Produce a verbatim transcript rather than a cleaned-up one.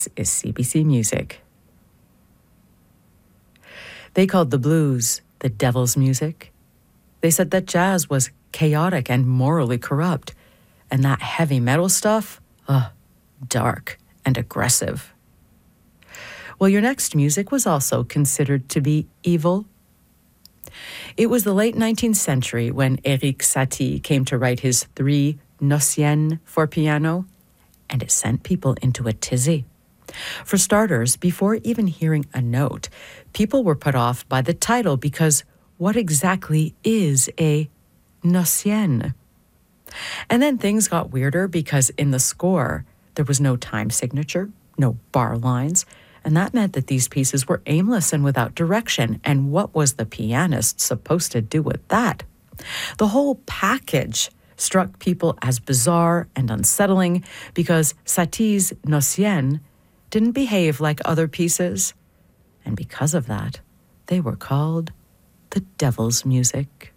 is C B C Music. They called the blues the devil's music. They said that jazz was chaotic and morally corrupt, and that heavy metal stuff, ugh, dark and aggressive. Well, your next music was also considered to be evil. It was the late nineteenth century when Erik Satie came to write his three Nociennes for piano, and it sent people into a tizzy. For starters, before even hearing a note, people were put off by the title because what exactly is a Nocienne? And then things got weirder because in the score, there was no time signature, no bar lines, and that meant that these pieces were aimless and without direction. And what was the pianist supposed to do with that? The whole package struck people as bizarre and unsettling because Satie's Nocienne didn't behave like other pieces. And because of that, they were called the devil's music.